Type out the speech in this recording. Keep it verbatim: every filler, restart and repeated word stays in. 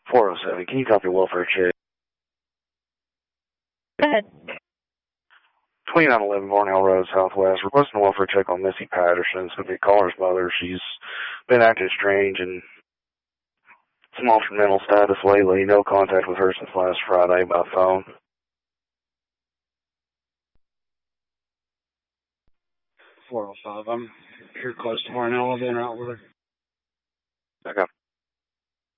four oh seven, can you copy welfare check? Go ahead. twenty-nine eleven Barnhill Road, Southwest. Requesting a welfare check on Missy Patterson. So the caller's mother, she's been acting strange and some altered mental status lately. No contact with her since last Friday by phone. four oh five, I'm here close to Barnhill. I've been out with her. Okay.